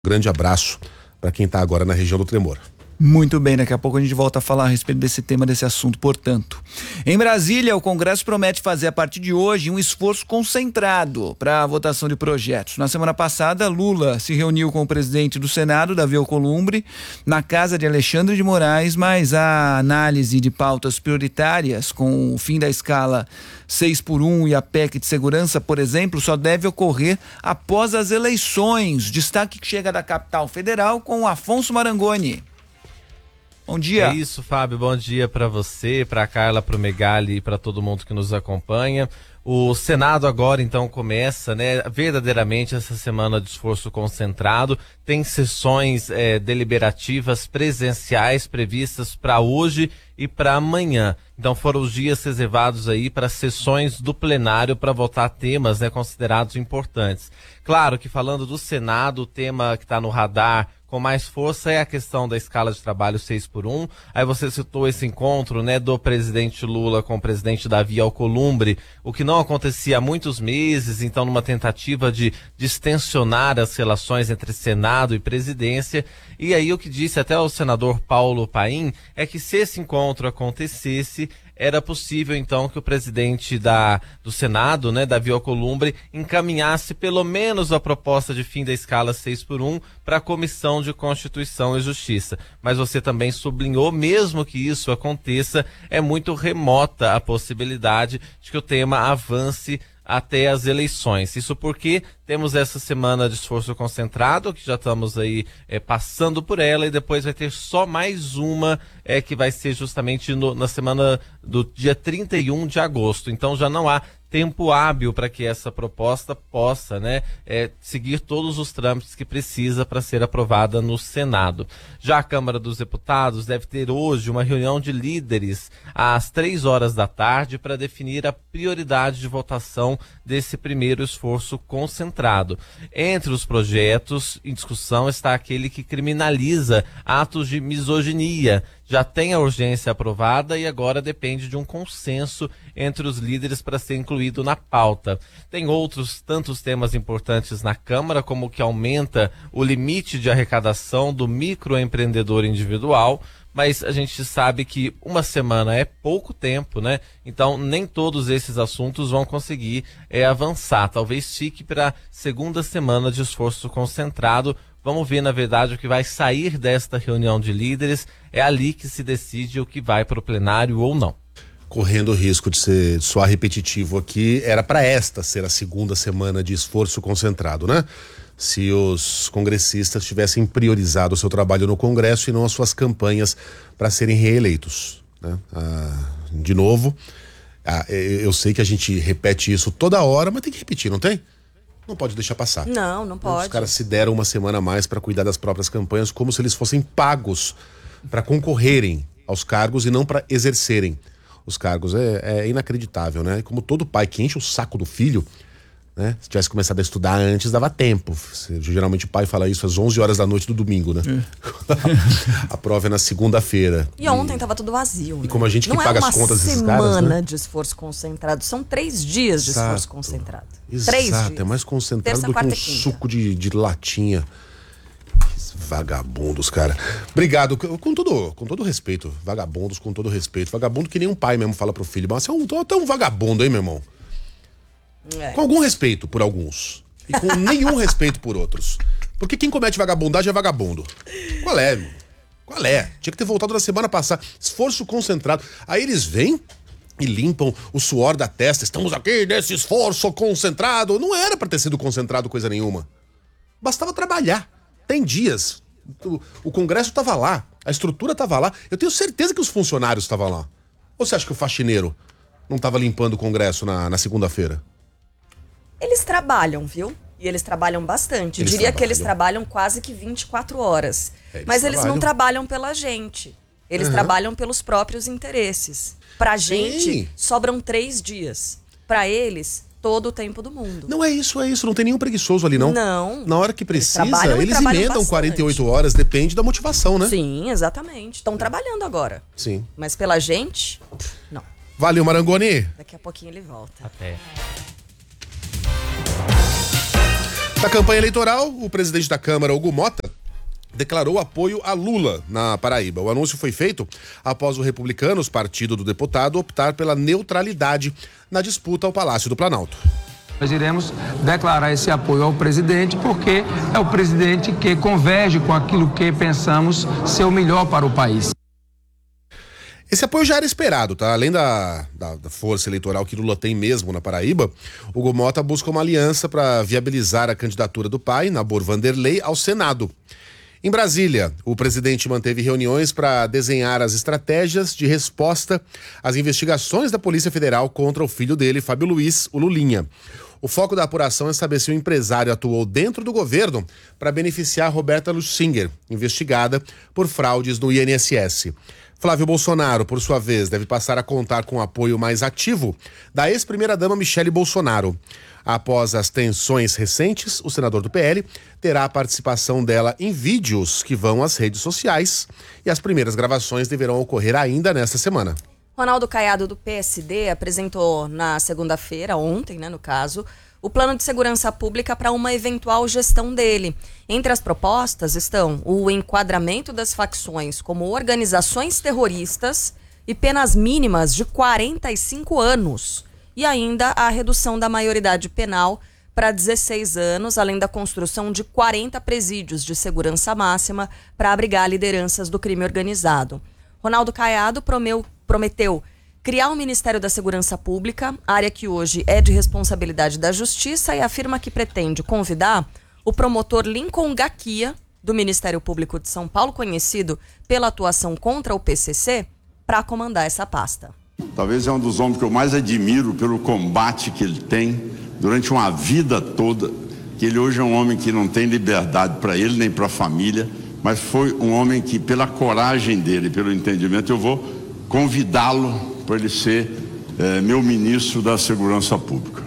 Grande abraço para quem está agora na região do tremor. Muito bem, daqui a pouco a gente volta a falar a respeito desse tema, desse assunto, portanto. Em Brasília, o Congresso promete fazer a partir de hoje um esforço concentrado para a votação de projetos. Na semana passada, Lula se reuniu com o presidente do Senado, Davi Alcolumbre, na casa de Alexandre de Moraes, mas a análise de pautas prioritárias, com o fim da escala 6x1 e a PEC de segurança, por exemplo, só deve ocorrer após as eleições. Destaque que chega da capital federal com Afonso Marangoni. Bom dia. É isso, Fábio. Bom dia para você, para Carla, para o Megali e para todo mundo que nos acompanha. O Senado agora, então, começa, né, verdadeiramente essa semana de esforço concentrado. Tem sessões deliberativas presenciais previstas para hoje e para amanhã. Então foram os dias reservados aí para sessões do plenário para votar temas, né, considerados importantes. Claro que falando do Senado, o tema que está no radar com mais força é a questão da escala de trabalho 6x1. Aí você citou esse encontro, né, do presidente Lula com o presidente Davi Alcolumbre, o que não acontecia há muitos meses, então numa tentativa de distensionar as relações entre Senado e presidência. E aí o que disse até o senador Paulo Paim é que se esse encontro acontecesse, era possível, então, que o presidente do Senado, né, Davi Alcolumbre, encaminhasse pelo menos a proposta de fim da escala 6x1 para a Comissão de Constituição e Justiça. Mas você também sublinhou, mesmo que isso aconteça, é muito remota a possibilidade de que o tema avance até as eleições. Isso porque temos essa semana de esforço concentrado, que já estamos aí passando por ela, e depois vai ter só mais uma que vai ser justamente na semana do dia 31 de agosto. Então já não há tempo hábil para que essa proposta possa, né, seguir todos os trâmites que precisa para ser aprovada no Senado. Já a Câmara dos Deputados deve ter hoje uma reunião de líderes às 3 horas da tarde para definir a prioridade de votação desse primeiro esforço concentrado. Entre os projetos em discussão está aquele que criminaliza atos de misoginia. Já tem a urgência aprovada e agora depende de um consenso entre os líderes para ser incluído na pauta. Tem outros tantos temas importantes na Câmara, como o que aumenta o limite de arrecadação do microempreendedor individual, mas a gente sabe que uma semana é pouco tempo, né? Então nem todos esses assuntos vão conseguir avançar. Talvez fique para a segunda semana de esforço concentrado. Vamos ver, na verdade, o que vai sair desta reunião de líderes. É ali que se decide o que vai para o plenário ou não. Correndo o risco de soar repetitivo aqui, era para esta ser a segunda semana de esforço concentrado, né? Se os congressistas tivessem priorizado o seu trabalho no Congresso e não as suas campanhas para serem reeleitos, né? De novo, eu sei que a gente repete isso toda hora, mas tem que repetir, não tem? Não pode deixar passar. Não pode. Os caras se deram uma semana a mais para cuidar das próprias campanhas, como se eles fossem pagos para concorrerem aos cargos e não para exercerem os cargos. É inacreditável, né? Como todo pai que enche o saco do filho, né? Se tivesse começado a estudar antes, dava tempo. Geralmente o pai fala isso às 11 horas da noite do domingo, né? A prova é na segunda-feira. E ontem tava tudo vazio, né? E como a gente que paga as contas desses caras, né? Não é uma semana de esforço concentrado, são 3 dias de esforço concentrado. Exato, 3 dias. É mais concentrado do que um suco de latinha. Vagabundos, cara. Obrigado, com todo respeito. Vagabundos, com todo respeito. Vagabundo que nem um pai mesmo fala pro filho. Mas você é um vagabundo, hein, meu irmão? Com algum respeito por alguns e com nenhum respeito por outros. Porque quem comete vagabundagem é vagabundo. Qual é? Tinha que ter voltado na semana passada. Esforço concentrado. Aí eles vêm e limpam o suor da testa. Estamos aqui nesse esforço concentrado. Não era pra ter sido concentrado coisa nenhuma. Bastava trabalhar. Tem dias. O Congresso tava lá. A estrutura tava lá. Eu tenho certeza que os funcionários estavam lá. Ou você acha que o faxineiro não tava limpando o Congresso na segunda-feira? Eles trabalham, viu? E eles trabalham bastante. Diria que eles trabalham quase que 24 horas. Mas eles não trabalham pela gente. Eles trabalham pelos próprios interesses. Pra gente, sobram 3 dias. Pra eles, todo o tempo do mundo. Não é isso. Não tem nenhum preguiçoso ali, não. Não. Na hora que precisa, eles emendam bastante. 48 horas, depende da motivação, né? Sim, exatamente. Estão trabalhando agora. Sim. Mas pela gente, não. Valeu, Marangoni. Daqui a pouquinho ele volta. Até. Na campanha eleitoral, o presidente da Câmara, Hugo Mota, declarou apoio a Lula na Paraíba. O anúncio foi feito após o Republicanos, partido do deputado, optar pela neutralidade na disputa ao Palácio do Planalto. Nós iremos declarar esse apoio ao presidente porque é o presidente que converge com aquilo que pensamos ser o melhor para o país. Esse apoio já era esperado, tá? Além da força eleitoral que Lula tem mesmo na Paraíba, Hugo Mota busca uma aliança para viabilizar a candidatura do pai, Nabor Vanderlei, ao Senado. Em Brasília, o presidente manteve reuniões para desenhar as estratégias de resposta às investigações da Polícia Federal contra o filho dele, Fábio Luiz, o Lulinha. O foco da apuração é saber se o empresário atuou dentro do governo para beneficiar Roberta Luxinger, investigada por fraudes no INSS. Flávio Bolsonaro, por sua vez, deve passar a contar com o apoio mais ativo da ex-primeira-dama Michele Bolsonaro. Após as tensões recentes, o senador do PL terá a participação dela em vídeos que vão às redes sociais e as primeiras gravações deverão ocorrer ainda nesta semana. Ronaldo Caiado, do PSD, apresentou na segunda-feira, ontem, no caso, o plano de segurança pública para uma eventual gestão dele. Entre as propostas estão o enquadramento das facções como organizações terroristas e penas mínimas de 45 anos. E ainda a redução da maioridade penal para 16 anos, além da construção de 40 presídios de segurança máxima para abrigar lideranças do crime organizado. Ronaldo Caiado prometeu criar o Ministério da Segurança Pública, área que hoje é de responsabilidade da Justiça, e afirma que pretende convidar o promotor Lincoln Gaquia, do Ministério Público de São Paulo, conhecido pela atuação contra o PCC, para comandar essa pasta. Talvez é um dos homens que eu mais admiro pelo combate que ele tem durante uma vida toda, que ele hoje é um homem que não tem liberdade para ele nem para a família, mas foi um homem que, pela coragem dele, pelo entendimento, eu vou convidá-lo para ele ser meu ministro da Segurança Pública.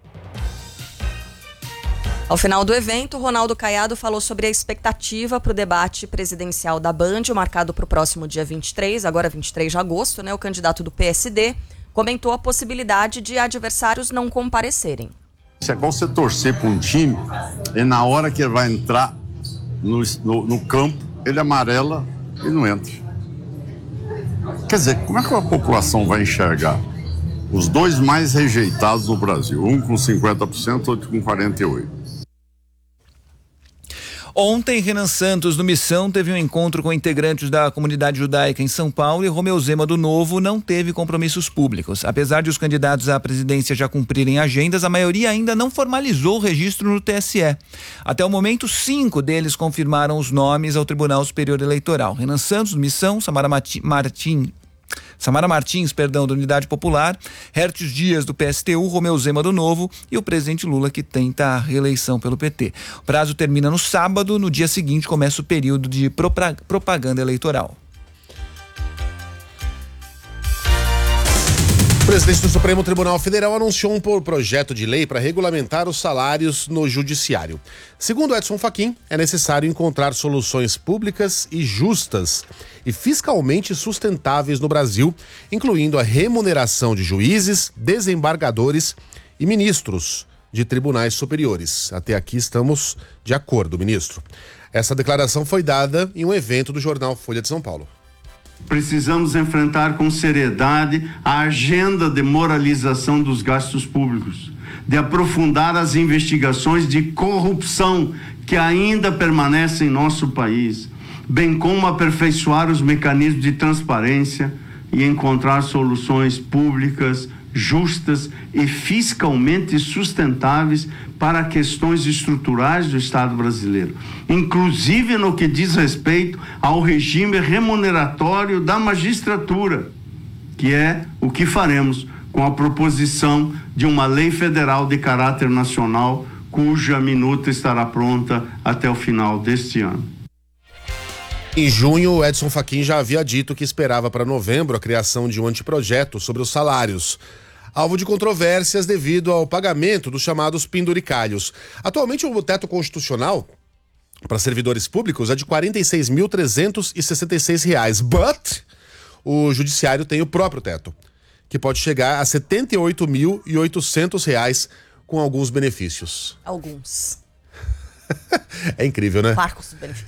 Ao final do evento, Ronaldo Caiado falou sobre a expectativa para o debate presidencial da Band, marcado para o próximo dia 23, agora 23 de agosto, O candidato do PSD comentou a possibilidade de adversários não comparecerem. Isso é igual você torcer para um time e na hora que ele vai entrar no campo, ele amarela e não entra. Quer dizer, como é que a população vai enxergar os dois mais rejeitados no Brasil? Um com 50%, outro com 48%. Ontem, Renan Santos, no Missão, teve um encontro com integrantes da comunidade judaica em São Paulo e Romeu Zema, do Novo, não teve compromissos públicos. Apesar de os candidatos à presidência já cumprirem agendas, a maioria ainda não formalizou o registro no TSE. Até o momento, 5 deles confirmaram os nomes ao Tribunal Superior Eleitoral. Renan Santos, do Missão, Samara Martins, da Unidade Popular, Hertz Dias, do PSTU, Romeu Zema, do Novo, e o presidente Lula, que tenta a reeleição pelo PT. O prazo termina no sábado, no dia seguinte começa o período de propaganda eleitoral. O presidente do Supremo Tribunal Federal anunciou um projeto de lei para regulamentar os salários no judiciário. Segundo Edson Fachin, é necessário encontrar soluções públicas e justas e fiscalmente sustentáveis no Brasil, incluindo a remuneração de juízes, desembargadores e ministros de tribunais superiores. Até aqui estamos de acordo, ministro. Essa declaração foi dada em um evento do jornal Folha de São Paulo. Precisamos enfrentar com seriedade a agenda de moralização dos gastos públicos, de aprofundar as investigações de corrupção que ainda permanecem em nosso país, bem como aperfeiçoar os mecanismos de transparência e encontrar soluções públicas, justas e fiscalmente sustentáveis para questões estruturais do Estado brasileiro, inclusive no que diz respeito ao regime remuneratório da magistratura, que é o que faremos com a proposição de uma lei federal de caráter nacional, cuja minuta estará pronta até o final deste ano. Em junho, Edson Fachin já havia dito que esperava para novembro a criação de um anteprojeto sobre os salários, alvo de controvérsias devido ao pagamento dos chamados penduricalhos. Atualmente, o teto constitucional para servidores públicos é de R$ 46.366, but o judiciário tem o próprio teto, que pode chegar a R$ 78.800 com alguns benefícios. Alguns. É incrível, né? Par custo-benefício.